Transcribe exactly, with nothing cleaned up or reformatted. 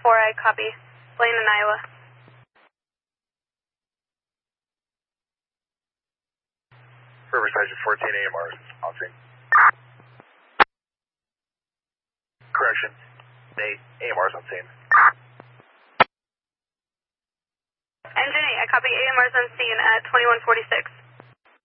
four, I copy. Blaine in Iowa. Riverside fourteen A M R on scene. Correction. Nate, A M R's on scene. Engine eight, I copy. A M R's on scene at twenty-one forty-six.